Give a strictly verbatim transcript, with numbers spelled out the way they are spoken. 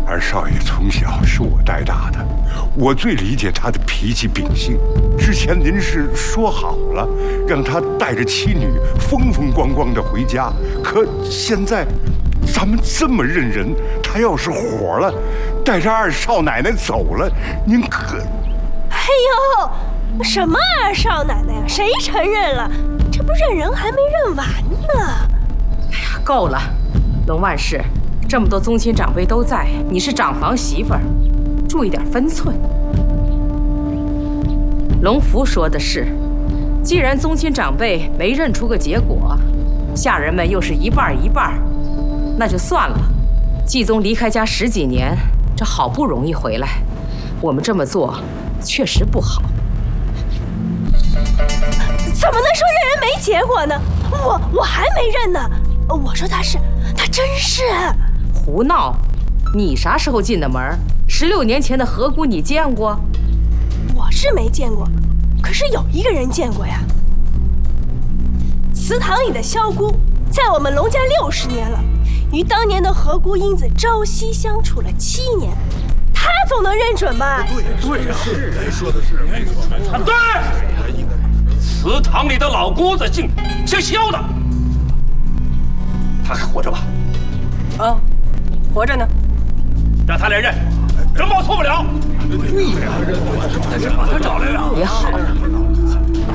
二少爷从小是我带大的，我最理解他的脾气秉性。之前您是说好了，让他带着妻女风风光光的回家，可现在咱们这么认人，他要是火了，带着二少奶奶走了，您可…… 哎呦，什么二少奶奶呀？谁承认了？这不认人还没认完呢。 哎呀，够了，龙万氏。 这么多宗亲长辈都在，你是长房媳妇儿，注意点分寸。龙福说的是，既然宗亲长辈没认出个结果，下人们又是一半一半，那就算了。继宗离开家十几年，这好不容易回来，我们这么做确实不好。 怎么能说认人没结果呢？我我还没认呢，我说他是，他真是。 胡闹！你啥时候进的门？十六年前的河姑你见过？ 我是没见过，可是有一个人见过呀。祠堂里的萧姑，在我们龙家六十年了，与当年的河姑英子朝夕相处了七年，她总能认准吧？ 对对呀，是说的是没错没错。 对，祠堂里的老姑子姓姓萧的，她还活着吧？ 啊。 活着呢， 让他来认，人报错不了。对呀，把他找来了。 也好，